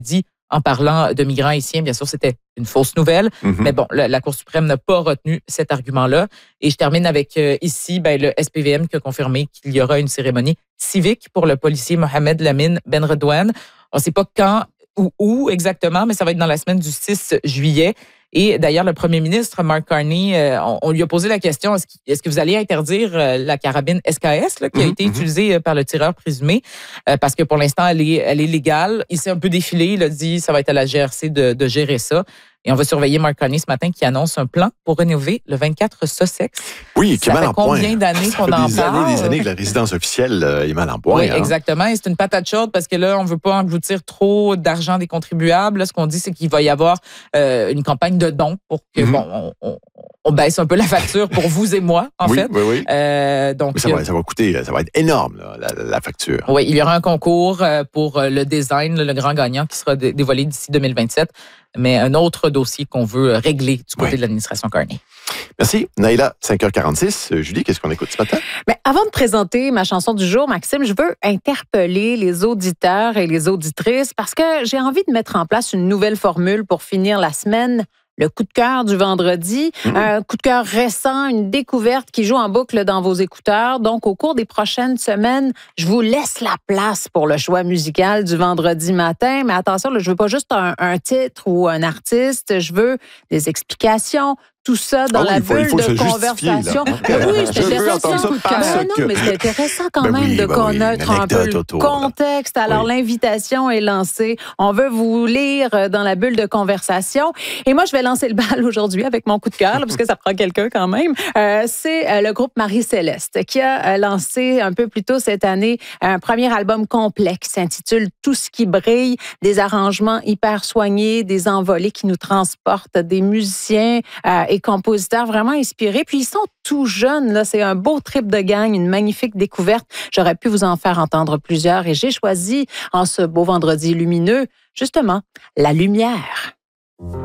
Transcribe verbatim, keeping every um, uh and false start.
dit en parlant de migrants haïtiens. Bien sûr, c'était une fausse nouvelle. Mm-hmm. Mais bon, la, la Cour suprême n'a pas retenu cet argument-là. Et je termine avec euh, ici ben, le S P V M qui a confirmé qu'il y aura une cérémonie civique pour le policier Mohamed Lamine Benredouane. On ne sait pas quand ou où exactement, mais ça va être dans la semaine du six juillet. Et d'ailleurs, le premier ministre, Mark Carney, euh, on, on lui a posé la question, est-ce, est-ce que vous allez interdire euh, la carabine S K S là, qui a mmh, été mmh. utilisée par le tireur présumé? Euh, parce que pour l'instant, elle est, elle est légale. Il s'est un peu défilé, il a dit ça va être à la G R C de, de gérer ça. Et on va surveiller Mark Carney ce matin qui annonce un plan pour rénover le vingt-quatre Sussex. Oui, qui est mal en point. Ça fait combien d'années ça qu'on fait en des parle? Années, des années que la résidence officielle euh, est mal en point. Oui, hein? exactement. Et c'est une patate chaude parce que là, on ne veut pas engloutir trop d'argent des contribuables. Là, ce qu'on dit, c'est qu'il va y avoir euh, une campagne de dons pour que, mm-hmm. bon, on, on, on baisse un peu la facture pour vous et moi, en oui, fait. Oui, oui, euh, donc, Mais ça va, ça va coûter, ça va être énorme, là, la, la facture. Oui, il y aura un concours pour le design, le grand gagnant qui sera dévoilé d'ici deux mille vingt-sept. Mais un autre dossier qu'on veut régler du côté oui. de l'administration Carney. Merci. Naïla, cinq heures quarante-six. Julie, qu'est-ce qu'on écoute ce matin? Mais avant de présenter ma chanson du jour, Maxime, je veux interpeller les auditeurs et les auditrices parce que j'ai envie de mettre en place une nouvelle formule pour finir la semaine. Le coup de cœur du vendredi, mmh. un coup de cœur récent, une découverte qui joue en boucle dans vos écouteurs. Donc, au cours des prochaines semaines, je vous laisse la place pour le choix musical du vendredi matin. Mais attention, là, je veux pas juste un, un titre ou un artiste. Je veux des explications. Tout ça dans oh, la faut, bulle de conversation. Oui, c'est intéressant. Non, non, mais c'est intéressant quand ben même oui, de ben connaître oui, un peu le autour, contexte. Là. Alors, oui. l'invitation est lancée. On veut vous lire dans la bulle de conversation. Et moi, je vais lancer le bal aujourd'hui avec mon coup de cœur, là, parce que ça prend quelqu'un quand même. Euh, c'est euh, le groupe Marie-Céleste qui a euh, lancé un peu plus tôt cette année un premier album complet qui s'intitule Tout ce qui brille, des arrangements hyper soignés, des envolées qui nous transportent, des musiciens euh, et compositeurs vraiment inspirés. Puis ils sont tout jeunes, là. C'est un beau trip de gang, une magnifique découverte. J'aurais pu vous en faire entendre plusieurs et j'ai choisi, en ce beau vendredi lumineux, justement, La Lumière.